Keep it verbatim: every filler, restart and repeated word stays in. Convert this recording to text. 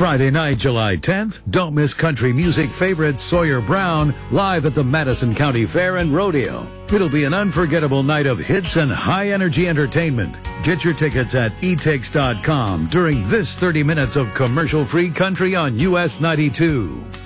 Friday night, July tenth, don't miss country music favorite Sawyer Brown live at the Madison County Fair and Rodeo. It'll be an unforgettable night of hits and high-energy entertainment. Get your tickets at e tix dot com during this thirty minutes of commercial-free country on U S ninety-two.